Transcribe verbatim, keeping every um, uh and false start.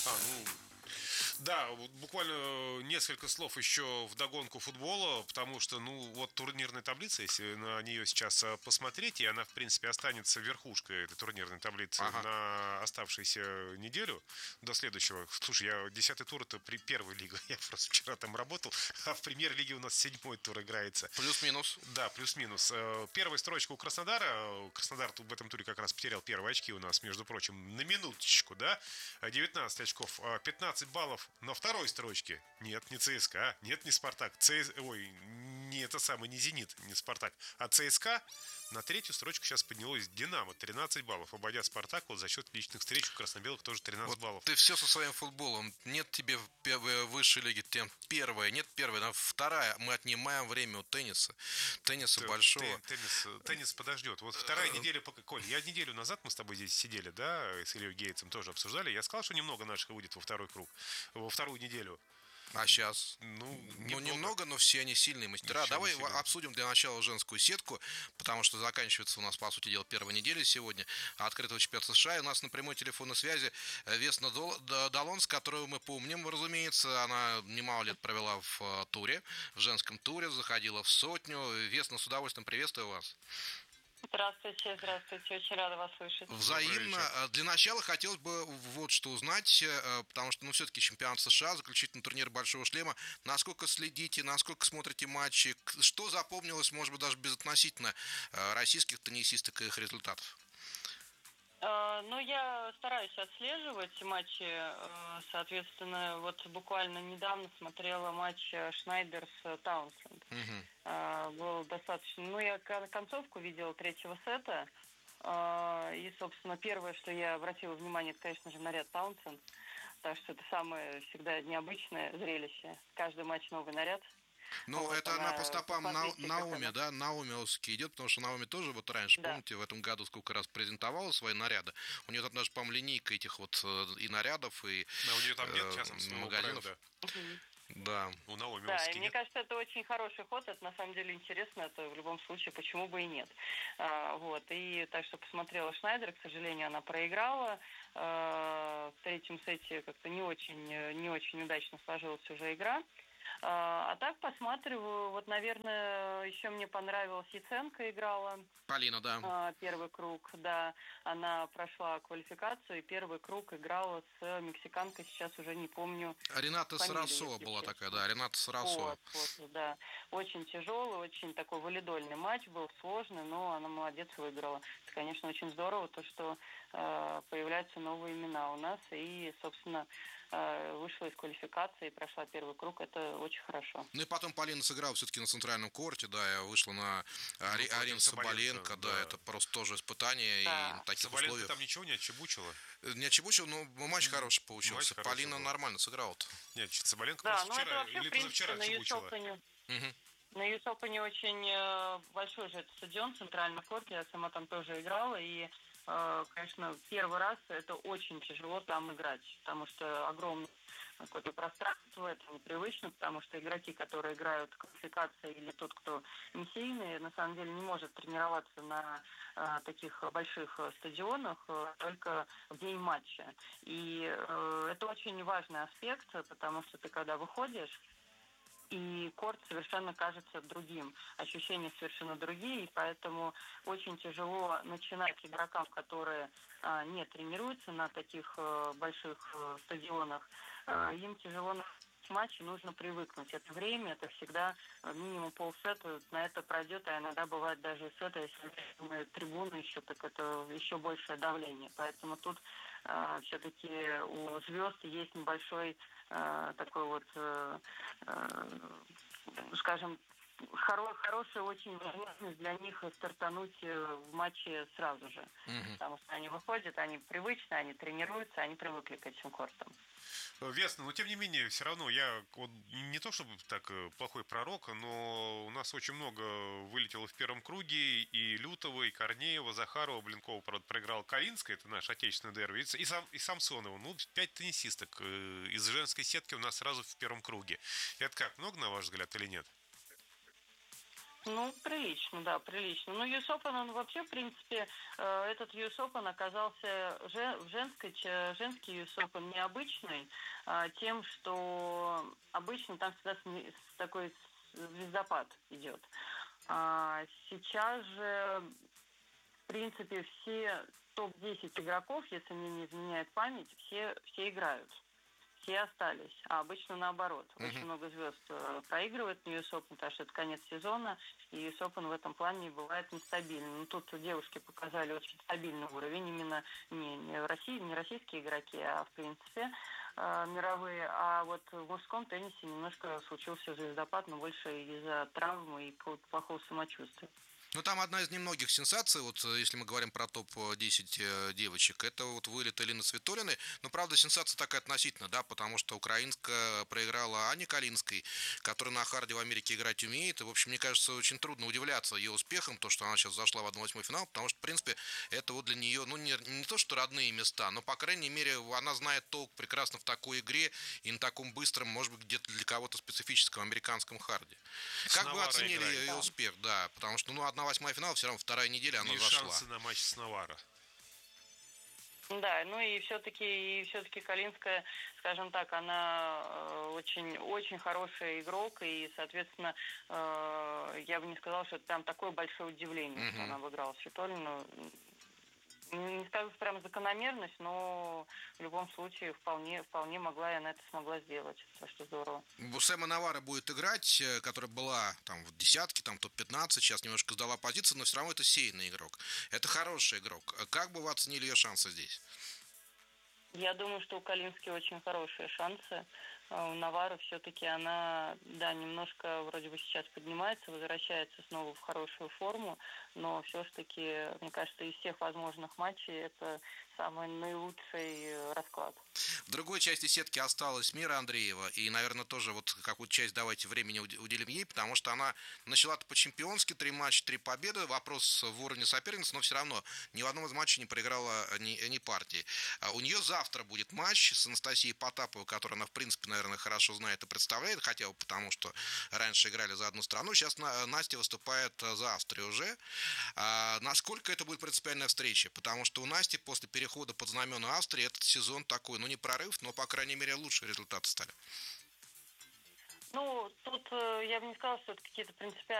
А, ну, да, вот буквально несколько слов еще вдогонку футбола, потому что, ну, вот турнирная таблица, если на нее сейчас а, посмотреть, и она, в принципе, останется верхушкой этой турнирной таблицы Ага. на оставшуюся неделю до следующего. Слушай, я десятый тур это при первой лиге, я просто вчера там работал, а в премьер-лиге у нас седьмой тур играется. Плюс-минус. Да, плюс-минус. Э, Первая строчка у Краснодара. Краснодар тут в этом туре как раз потерял первые очки у нас, между прочим, на минуточку, да? девятнадцать очков. А пятнадцать баллов на второй строчке. Нет, не ЦСКА, нет, не Спартак. ЦС... Ой, не это самое, не Зенит, не Спартак. А ЦСКА на третью строчку сейчас поднялось Динамо. тринадцать баллов, обойдя Спартак вот за счет личных встреч у красно-белых тоже тринадцать Вот баллов. ты все со своим футболом. Нет тебе в первой высшей лиге тем первая, нет первая, но вторая. Мы отнимаем время у тенниса. Тенниса Т- большого. т- Теннис, теннис подождет. Вот вторая неделя, пока, Коль, я неделю назад мы с тобой здесь сидели, да, с Ильей Гейтсом тоже обсуждали. Я сказал, что немного наших выйдет во второй круг, во вторую неделю. А сейчас? Ну, Ну, немного. немного, но все они сильные мастера. Все они Давай сильные. обсудим для начала женскую сетку, потому что заканчивается у нас, по сути дела, первая неделя сегодня открытого чемпионата США. И у нас на прямой телефонной связи Весна Дол- Д- Долонс, которую мы помним, разумеется. Она немало лет провела в э, туре, в женском туре, заходила в сотню. Весна, с удовольствием приветствую вас. Здравствуйте, здравствуйте. Очень рада вас слышать. Добрый Взаимно. вечер. Э, Для начала хотелось бы вот что узнать, э, потому что, ну, все-таки чемпионат США, заключительный турнир Большого Шлема. Насколько следите, насколько смотрите матчи, к- что запомнилось, может быть, даже безотносительно э, российских теннисисток и их результатов? Э, Ну, я стараюсь отслеживать матчи. э, Соответственно, вот буквально недавно смотрела матч э, Шнайдерс-Таунсенд. Мгм. Э, Было достаточно... Ну, я кон- концовку видела третьего сета. э, И, собственно, первое, что я обратила внимание, это, конечно же, наряд Таунсенд. Так что это самое всегда необычное зрелище. Каждый матч новый наряд. Ну, Вот это она по она, стопам На- посмотрите, как Наоми, она... да, Наоми Осаки идет, потому что Наоми тоже вот раньше, Да. помните, в этом году сколько раз презентовала свои наряды. У нее там даже, по-моему, линейка этих вот э, и нарядов, и А у нее там нет э, часом своего магазинов. бренда. Да. У Наоми Да, и Осаки мне нет. кажется, это очень хороший ход, это на самом деле интересно, это в любом случае, почему бы и нет. А, вот, и так что посмотрела Шнайдер, к сожалению, она проиграла, А, в третьем сете как-то не очень, не очень удачно сложилась уже игра. А а так посматриваю, вот, наверное, еще мне понравилась Яценко играла. Полина, да. А, Первый круг, да, она прошла квалификацию, и первый круг играла с мексиканкой, сейчас уже не помню Рената фамилию, Сарасова если была такая, честно. да, Рената Сарасова. Вот, вот, да. Очень тяжелый, очень такой валидольный матч был, сложный, но она молодец, выиграла. Это, конечно, очень здорово, то, что э, появляются новые имена у нас, и, собственно, э, вышла из квалификации и прошла первый круг, это очень хорошо. Ну и потом Полина сыграла все-таки на центральном корте, да, и вышла на Ари- против Арину Соболенко, Соболенко, да, да. это просто тоже испытание, и на Да. таких Соболенко условиях. там ничего не отчебучила. Не отчебучил, но матч хороший получился. Матч хороший Полина был. нормально сыграла-то. Нет, Соболенко Да, просто ну это вчера вообще, или в принципе, позавчера на ю эс отчебучила. Open, Мгм. на ю эс Open очень э, большой же этот стадион, центральный корт, я сама там тоже играла, и, э, конечно, первый раз это очень тяжело там играть, потому что огромное какое-то пространство, это непривычно, потому что игроки, которые играют квалификации или тот, кто не сильный, на самом деле не может тренироваться на э, таких больших э, стадионах э, только в день матча. И э, это очень важный аспект, потому что ты когда выходишь, и корт совершенно кажется другим, ощущения совершенно другие, и поэтому очень тяжело начинать игрокам, которые а, не тренируются на таких а, больших а, стадионах, а, им тяжело на матче, нужно привыкнуть. Это время, это всегда а, минимум полсета, на это пройдет, а иногда бывает даже и сета, если на трибуны еще, так это еще большее давление. Поэтому тут а, все-таки у звезд есть небольшой а, такой вот, э, э, скажем, хоро- хорошая очень возможность для них стартануть э, в матче сразу же. Мгм. Потому что они выходят, они привычны, они тренируются, они привыкли к этим кортам. Весно, но тем не менее, все равно я вот не то чтобы так э, плохой пророк, но у нас очень много вылетело в первом круге, и Лютова, и Корнеева, Захарова, Блинкова, правда, проиграл Калинская, это наш отечественный дерби, и, и, сам, и Самсонова. Ну, пять теннисисток э, из женской сетки у нас сразу в первом круге. Это как, много, на ваш взгляд, или нет? Ну, прилично, да, прилично. Ну, ю эс Open, он вообще, в принципе, э, этот ю эс Open оказался же- в женской, ч- женский ю эс Open необычный, а, тем, что обычно там всегда сме- с- такой звездопад идет. А сейчас же, в принципе, все топ десять игроков, если мне не изменяет память, все, все играют. Все остались. А обычно наоборот. Очень Мгм. много звезд э, проигрывает ю эс Open, потому что это конец сезона, и ю эс Open в этом плане бывает нестабильным. Ну, тут девушки показали очень стабильный уровень, именно не, не, в России, не российские игроки, а в принципе э, мировые. А вот в мужском теннисе немножко случился звездопад, но больше из-за травмы и какого-то плохого самочувствия. Ну, там одна из немногих сенсаций, вот э, если мы говорим про топ десять э, девочек, это вот вылет Элины Свитолиной. Но, правда, сенсация такая относительно, да, потому что украинка проиграла Ане Калинской, которая на харде в Америке играть умеет. И, в общем, мне кажется, очень трудно удивляться ее успехам, то, что она сейчас зашла в один восьмой финал, потому что, в принципе, это вот для нее, ну, не, не то, что родные места, но, по крайней мере, она знает толк прекрасно в такой игре и на таком быстром, может быть, где-то для кого-то специфическом американском харде. С Как вы Наварро оценили играет. ее Да. успех, да, потому что, ну, одна восьмая финал, все равно вторая неделя она И зашла. шансы на матч с Наварро. Да, ну и все-таки и все-таки Калинская, скажем так, она э, очень очень хороший игрок, и, соответственно, э, я бы не сказала, что это прям такое большое удивление, что она Мгм. обыграла Свитолину. Не скажу, что прям закономерность, но в любом случае вполне вполне могла и она это смогла сделать, так что здорово. У Сэма Навара будет играть, э, которая была там в десятке, там топ пятнадцать, сейчас немножко сдала позицию, но все равно это сейный игрок. Это хороший игрок. Как бы вы оценили ее шансы здесь? Я думаю, что у Калински очень хорошие шансы. А у Навары все-таки она, да, немножко вроде бы сейчас поднимается, возвращается снова в хорошую форму, но все-таки, мне кажется, из всех возможных матчей это самый наилучший э, расклад. В другой части сетки осталась Мира Андреева, и, наверное, тоже вот какую-то часть давайте времени уд- уделим ей, потому что она начала-то по-чемпионски, три матча, три победы, вопрос в уровне соперницы, но все равно ни в одном из матчей не проиграла ни, ни партии. А у нее завтра будет матч с Анастасией Потаповой, которую она, в принципе, наверное, хорошо знает и представляет, хотя бы потому, что раньше играли за одну страну, сейчас На- Настя выступает за Австрию уже. А насколько это будет принципиальная встреча? Потому что у Насти после перехода под знамена Австрии этот сезон такой, ну не прорыв, но, по крайней мере, лучшие результаты стали. Ну, тут э, я бы не сказала, что это какие-то принципиальные